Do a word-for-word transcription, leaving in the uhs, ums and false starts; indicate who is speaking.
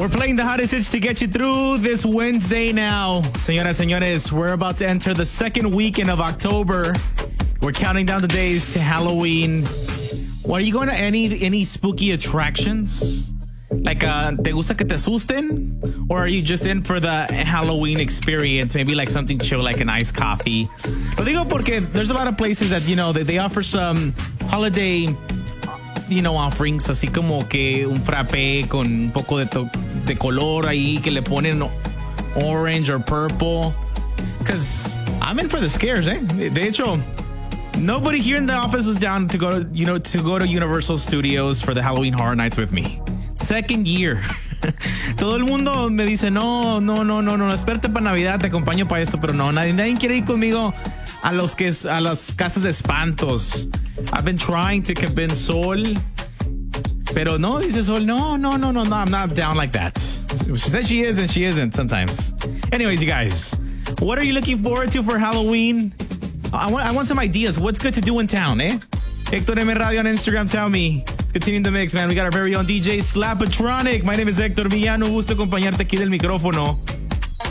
Speaker 1: We're playing the hottest hits to get you through this Wednesday now. Señoras, señores, we're about to enter the second weekend of October. We're counting down the days to Halloween. Well, are you going to any any spooky attractions? Like, uh, ¿te gusta que te asusten? Or are you just in for the Halloween experience? Maybe like something chill, like an iced coffee. Lo digo porque there's a lot of places that, you know, they, they offer some holiday, you know, offerings, así como que un frappé con un poco de, to- de color ahí, que le ponen orange or purple. Because I'm in for the scares, eh? De hecho, nobody here in the office was down to go to, you know, to go to Universal Studios for the Halloween Horror Nights with me. Second year. Todo el mundo me dice, no, no, no, no, no, espérate para Navidad, te acompaño para esto, pero no, nadie, nadie quiere ir conmigo a los que es, a las casas de espantos. I've been trying to convince Sol, pero no, dice Sol, no, no, no, no, no, I'm not down like that. She says she is and she isn't sometimes. Anyways, you guys, what are you looking forward to for Halloween? I want, I want some ideas. What's good to do in town, eh? Hector M. Radio on Instagram, tell me. Continuing the mix, man. We got our very own D J Slapatronic. My name is Hector Villano. Gusto acompañarte aquí del micrófono.